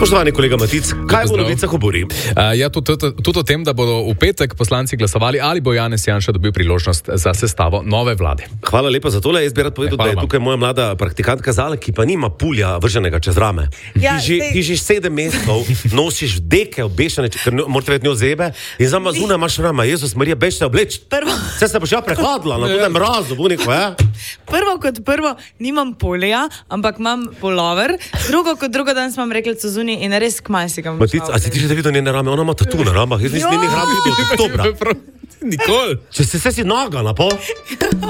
Spoštovani kolega Matic, kaj bo v novicah obori? Tudi o tem, da bodo v petek poslanci glasovali, ali bo Janez Janša dobil priložnost za sestavo nove vlade. Hvala lepa za tole. Jaz bi rad povedal, da je tukaj moja mlada praktikantka Zala, ki pa nima pulja vrženega čez rame. Ti že 7 mesecev nosiš deke obešene, ker morate vedeti njo zebe in zama zunaj imaš rama. Jezus Marija, bež se obleč. Vse se boš ja prehladila, na tudi mrazu, buniko, Prvo, nimam polja, ampak imam polover. Drugo danes imam rekelco zunaj in res kmaj si ga Matic, a si ti že videl njene rame? Ona ima tatu na ramah. Jaz nisem njenih ram videl od oktobra. Nikoli. Če si noga na pol.